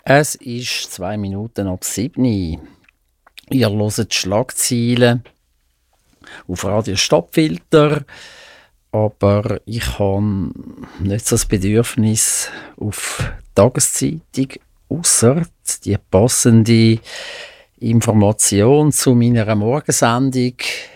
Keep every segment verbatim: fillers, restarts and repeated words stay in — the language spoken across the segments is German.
Es ist zwei Minuten ab sieben. Ihr hört die Schlagzeilen auf Radio Stadtfilter, aber ich habe nicht so das Bedürfnis auf die Tageszeitung, ausser die passende Information zu meiner Morgensendung.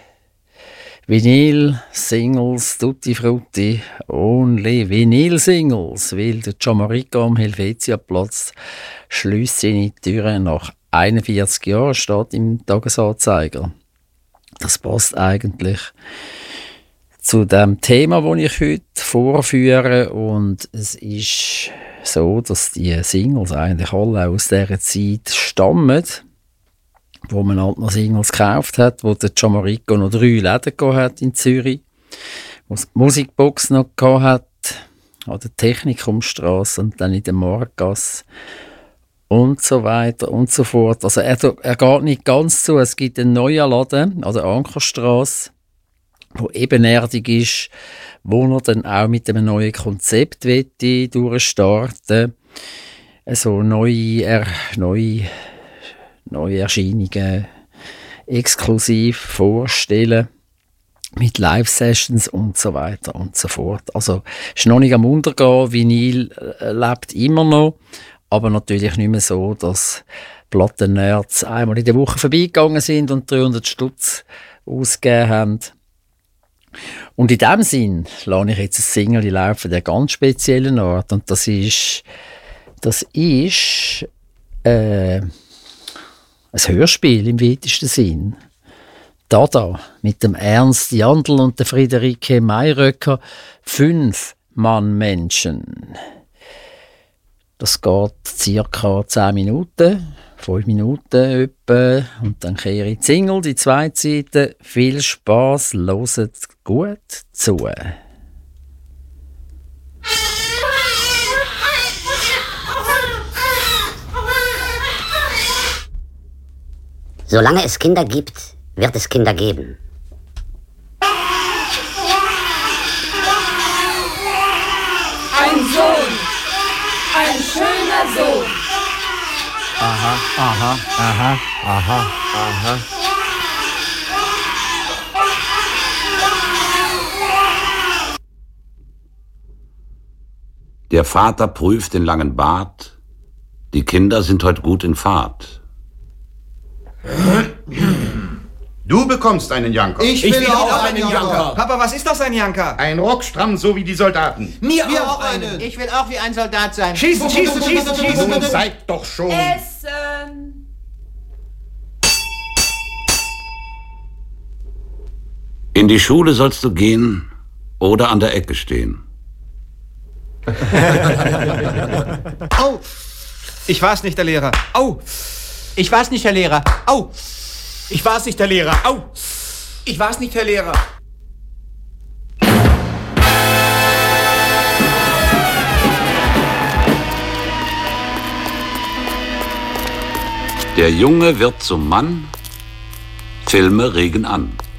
Vinyl, Singles, Tutti Frutti, only Vinyl-Singles, weil der Gianmarco am Helvetiaplatz schliesst seine Türen nach einundvierzig Jahren, steht im Tagesanzeiger. Das passt eigentlich zu dem Thema, das ich heute vorführe, und es ist so, dass die Singles eigentlich alle aus dieser Zeit stammen, wo man halt noch Singles gekauft hat, wo der Gianmarco noch drei Läden gehabt hat in Zürich, wo es die Musikbox noch gehabt hat, an der Technikumstrasse und dann in der Marktgasse und so weiter und so fort. Also er, er geht nicht ganz zu. Es gibt einen neuen Laden an der Ankerstrasse, wo ebenerdig ist, wo er dann auch mit einem neuen Konzept wette durchstarten, also neue, er, neue neue Erscheinungen exklusiv vorstellen, mit Live-Sessions und so weiter und so fort. Also ist noch nicht am Untergehen, Vinyl äh, lebt immer noch, aber natürlich nicht mehr so, dass Platten-Nerds einmal in der Woche vorbeigegangen sind und dreihundert Stutz ausgegeben haben. Und in diesem Sinn lasse ich jetzt ein Single laufen der ganz speziellen Art, und das ist das ist äh, ein Hörspiel im weitesten Sinn. Dada mit dem Ernst Jandl und der Friederike Mayröcker, Fünf-Mann-Menschen. Das geht circa zehn Minuten, fünf Minuten etwa, und dann kehre ich die Single, die zweite Seite. Viel Spass, hört gut zu. Solange es Kinder gibt, wird es Kinder geben. Ein Sohn, ein schöner Sohn. Aha, aha, aha, aha, aha. Der Vater prüft den langen Bart. Die Kinder sind heute gut in Fahrt. Du bekommst einen Janker. Ich will, ich will auch, auch einen Janker. Janker. Papa, was ist das, ein Janker? Ein Rock stramm, so wie die Soldaten. Mir, Mir auch, auch einen. Ich will auch wie ein Soldat sein. Schießen, schießen, schießen, schießen. Nun seid doch schon. Essen. In die Schule sollst du gehen oder an der Ecke stehen. Au! Ich war's nicht, der Lehrer. Au! Ich war's nicht, Herr Lehrer. Au! Ich war's nicht, Herr Lehrer. Au! Ich war's nicht, Herr Lehrer. Der Junge wird zum Mann, Filme regen an.